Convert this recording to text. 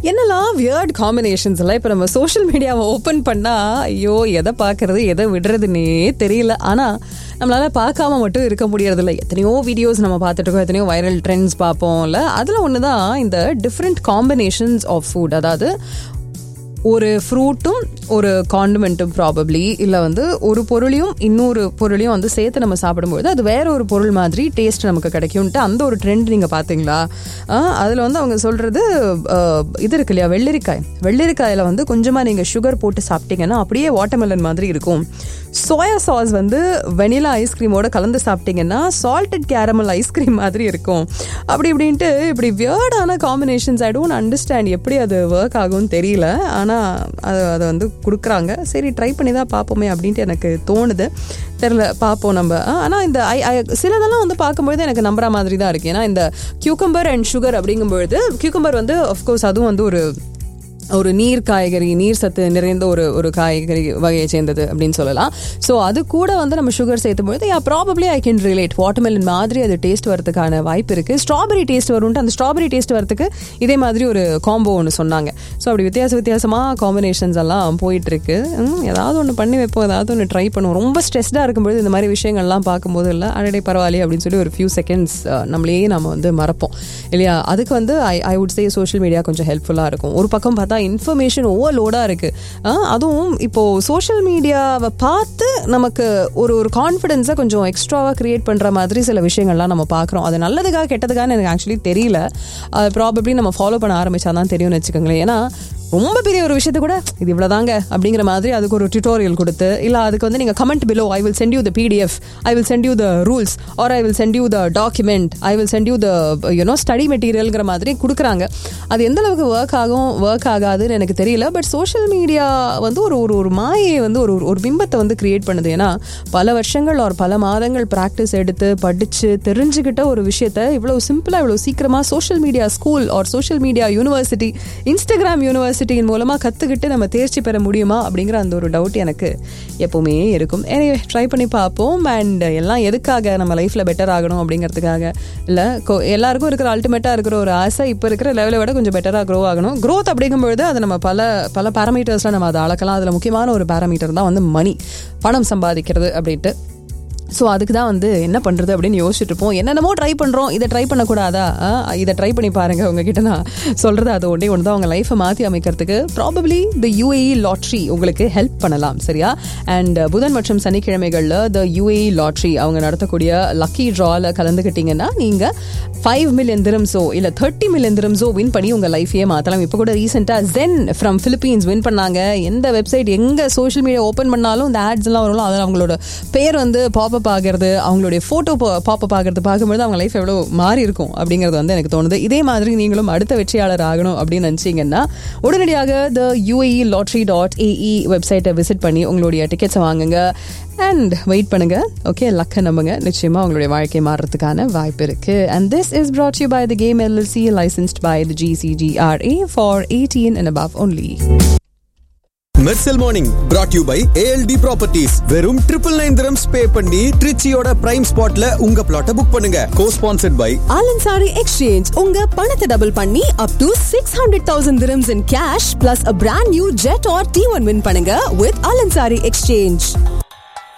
என்னெல்லாம் weird combinations எல்லாம் இப்போ நம்ம சோஷியல் மீடியாவை ஓப்பன் பண்ணால் ஐயோ எதை பார்க்கறது எதை விடுறதுன்னே தெரியல. ஆனால் நம்மளால் பார்க்காம மட்டும் இருக்க முடியறதில்ல. எத்தனையோ வீடியோஸ் நம்ம பார்த்துட்டு இருக்கோம், எத்தனையோ வைரல் ட்ரெண்ட்ஸ் பார்ப்போம்ல. அதில் ஒன்று தான் இந்த டிஃப்ரெண்ட் காம்பினேஷன்ஸ் ஆஃப் ஃபுட். அதாவது ஒரு ஃப்ரூட்டும் ஒரு காண்டிமெண்ட்டும் ப்ராபப்ளி இல்லை வந்து ஒரு பொருளையும் இன்னொரு பொருளையும் வந்து சேர்த்து நம்ம சாப்பிடும்போது அது வேற ஒரு பொருள் மாதிரி டேஸ்ட் நமக்கு கிடைக்கும்ட்டு அந்த ஒரு ட்ரெண்ட் நீங்கள் பார்த்தீங்களா? அதில் வந்து அவங்க சொல்கிறது இது இருக்கு இல்லையா, வெள்ளரிக்காயில் வந்து கொஞ்சமாக நீங்கள் சுகர் போட்டு சாப்பிட்டீங்கன்னா அப்படியே வாட்டர்மெலன் மாதிரி இருக்கும். சோயா சாஸ் வந்து வெனிலா ஐஸ்கிரீமோட கலந்து சாப்பிட்டீங்கன்னா சால்டட் கேரமல் ஐஸ்கிரீம் மாதிரி இருக்கும். அப்படி இப்படின்ட்டு இப்படி வியர்டான காம்பினேஷன்ஸ். ஐ டோன்ட் அண்டர்ஸ்டாண்ட் எப்படி அது ஒர்க் ஆகும்னு தெரியல. ஆனால் அதை வந்து கொடுக்குறாங்க. சரி ட்ரை பண்ணி தான் பார்ப்போமே அப்படின்ட்டு எனக்கு தோணுது. தெரில, பார்ப்போம் நம்ம. ஆனால் இந்த சிலதெல்லாம் வந்து பார்க்கும்பொழுது எனக்கு நம்புற மாதிரி தான் இருக்குது. ஏன்னா இந்த கியூக்கம்பர் அண்ட் சுகர் அப்படிங்கும்பொழுது கியூக்கம்பர் வந்து அஃப்கோர்ஸ் அதுவும் வந்து ஒரு நீர் காய்கறி, நீர் சத்து நிறைந்த ஒரு காய்கறி வகையை சேர்ந்தது அப்படின்னு சொல்லலாம். ஸோ அது கூட வந்து நம்ம சுகர் சேர்த்தும் பொழுது probably I can relate. Watermelon மாதிரி அது டேஸ்ட் வரதுக்கான வாய்ப்பு இருக்குது. ஸ்ட்ராபெரி டேஸ்ட் வரும்ட்டு அந்த ஸ்ட்ராபெரி டேஸ்ட் வரதுக்கு இதே மாதிரி ஒரு காம்போ ஒன்று சொன்னாங்க. ஸோ அப்படி வித்தியாசமாக காம்பினேஷன்ஸ் எல்லாம் போயிட்டுருக்கு. ஏதாவது ஒன்று பண்ணி வைப்போம், ஏதாவது ஒன்று ட்ரை பண்ணுவோம். ரொம்ப ஸ்ட்ரெஸ்டாக இருக்கும்போது இந்த மாதிரி விஷயங்கள்லாம் பார்க்கும்போது இல்லை அடடே பரவாயில்லையே அப்படின்னு சொல்லி ஒரு ஃபியூ செகண்ட்ஸ் நம்மளையே நம்ம வந்து மறப்போம் இல்லையா? அதுக்கு வந்து I would say social media கொஞ்சம் ஹெல்ப்ஃபுல்லாக இருக்கும். ஒரு பக்கம் பார்த்தா இன்ஃபர்மேஷன் ஓவர்லோடாக இருக்குது. அதுவும் இப்போது சோஷியல் மீடியாவை பார்த்து நமக்கு ஒரு கான்ஃபிடென்ஸை கொஞ்சம் எக்ஸ்ட்ராவாக க்ரியேட் பண்ணுற மாதிரி சில விஷயங்கள்லாம் நம்ம பார்க்குறோம். அது நல்லதுக்காக கெட்டதுக்காக எனக்கு ஆக்சுவலி தெரியல. ப்ராபப்ளி நம்ம ஃபாலோ பண்ண ஆரம்பித்தா தான் தெரியும்னு வச்சுக்கோங்களேன். ஏன்னா ரொம்ப பெரிய ஒரு விஷயத்தை கூட இது இவ்வளோதாங்க அப்படிங்கிற மாதிரி அதுக்கு ஒரு டியூட்டோரியல் கொடுத்து, இல்லை அதுக்கு வந்து நீங்கள் comment below I will send you the PDF, I will send you the rules, R I will send you the document, I will send you the study மெட்டீரியல்ங்கிற மாதிரி கொடுக்குறாங்க. அது எந்த அளவுக்கு ஒர்க் ஆகாதுன்னு எனக்கு தெரியல. பட் சோஷியல் மீடியா வந்து ஒரு மாயை வந்து ஒரு பிம்பத்தை வந்து கிரியேட் பண்ணுது. ஏன்னா பல வருஷங்கள் ஒரு பல மாதங்கள் ப்ராக்டிஸ் எடுத்து படித்து தெரிஞ்சுக்கிட்ட ஒரு விஷயத்தை இவ்வளோ சிம்பிளாக இவ்வளோ சீக்கிரமாக social media school or social media university, Instagram யூனிவர்சிட்டியின் மூலமாக கற்றுக்கிட்டு நம்ம தேர்ச்சி பெற முடியுமா அப்படிங்கிற அந்த ஒரு டவுட் எனக்கு எப்போவுமே இருக்கும். எனவே ட்ரை பண்ணி பார்ப்போம். அண்ட் எல்லாம் எதுக்காக நம்ம லைஃப்பில் பெட்டர் ஆகணும் அப்படிங்கிறதுக்காக இல்லை. எல்லாருக்கும் இருக்கிற அல்டிமேட்டாக இருக்கிற ஒரு ஆசை இப்போ இருக்கிற லெவலை விட கொஞ்சம் பெட்டராக க்ரோ ஆகணும். க்ரோத் அப்படிங்கும்பொழுது அதை நம்ம பல பேராமீட்டர்ஸில் நம்ம அதை அளக்கலாம். அதில் முக்கியமான ஒரு பேராமீட்டர் தான் வந்து மணி, பணம் சம்பாதிக்கிறது அப்படின்ட்டு. ஸோ அதுக்கு தான் வந்து என்ன பண்ணுறது அப்படின்னு யோசிச்சுட்டு இருப்போம். என்னென்னமோ ட்ரை பண்ணுறோம். இதை ட்ரை பண்ணக்கூடாதா? இதை ட்ரை பண்ணி பாருங்கள். உங்ககிட்ட நான் சொல்கிறது அது ஒன்றே ஒன்று தான். உங்கள் லைஃப்பை மாற்றி அமைக்கிறதுக்கு ப்ராபப்ளி த UAE லாட்ரி உங்களுக்கு ஹெல்ப் பண்ணலாம். சரியா? அண்ட் புதன் மற்றும் சனிக்கிழமைகளில் த UAE லாட்ரி அவங்க நடத்தக்கூடிய லக்கி ட்ராவில் கலந்துக்கிட்டிங்கன்னா நீங்கள் 5 மில்லியன் திரம்ஸோ இல்லை 30 மில்லியன் திரம்ஸோ வின் பண்ணி உங்கள் லைஃபையே மாற்றலாம். இப்போ கூட ரீசெண்டாக ஜென் ஃப்ரம் பிலிப்பீன்ஸ் வின் பண்ணாங்க. எந்த வெப்சைட் எங்கே சோஷியல் மீடியா ஓப்பன் பண்ணாலும் இந்த ஆட்ஸ் எல்லாம் வரும். அதில் அவங்களோட பேர் வந்து பாப்பப் ஆகிறது, அவங்களுடைய ஃபோட்டோ பாப்பப் ஆகிறது பார்க்கும்போது அவங்க லைஃப் எவ்வளோ மாறி இருக்கும் அப்படிங்கிறது வந்து எனக்கு தோணுது. இதே மாதிரி நீங்களும் அடுத்த வெற்றியாளர் ஆகணும் அப்படின்னு நினச்சிங்கன்னா உடனடியாக the UAElottery.ae வெப்சைட்டை விசிட் பண்ணி உங்களுடைய டிக்கெட்ஸை வாங்குங்க அண்ட் வெயிட் பண்ணுங்க. ஓகே, லக்கை நம்புங்க. நிச்சயமாக உங்களுடைய வாழ்க்கை மாறுறதுக்கான வாய்ப்பு இருக்கு. And this is brought to you by the Game LLC, licensed by the GCGRA for 18 and above only. Mersal morning brought you by ALD Properties. வெறும் 999 dirhams பே பண்ணி ட்ரிச்சியோட பிரைம் ஸ்பாட்ல உங்க பிளாட்டை புக் பண்ணுங்க. Co-sponsored by Alansari Exchange. உங்க பணத்தை double பண்ணி up to 600,000 dirhams in cash plus a brand new jet or T1 win பண்ணுங்க with Alansari Exchange.